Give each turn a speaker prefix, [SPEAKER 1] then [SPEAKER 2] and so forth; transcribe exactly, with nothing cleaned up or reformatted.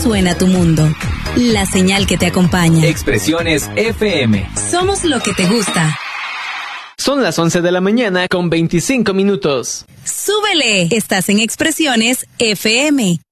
[SPEAKER 1] suena tu mundo. La señal que te acompaña.
[SPEAKER 2] Expresiones F M.
[SPEAKER 1] Somos lo que te gusta.
[SPEAKER 3] Son las once de la mañana con veinticinco minutos.
[SPEAKER 1] ¡Súbele! Estás en Expresiones F M.